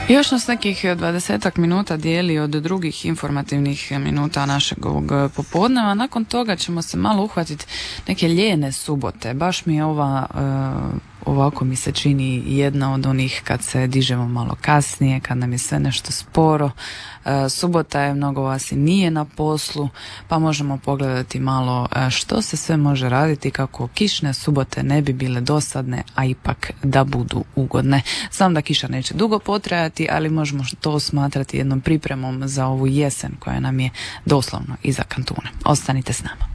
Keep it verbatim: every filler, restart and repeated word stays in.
Još nas nekih dvadesetak minuta dijeli od drugih informativnih minuta našeg ovog popodneva. Nakon toga ćemo se malo uhvatiti neke lijene subote. Baš mi je ova, uh, ovako mi se čini jedna od onih kad se dižemo malo kasnije, kad nam je sve nešto sporo. Uh, subota je, mnogo vas i nije na poslu, pa možemo pogledati malo uh, što se sve može raditi kako kišne subote ne bi bile dosadne, a ipak da budu ugodne. Znam da kiša neće dugo potrajati, ali možemo to smatrati jednom pripremom za ovu jesen koja nam je doslovno iza kantuna. Ostanite s nama.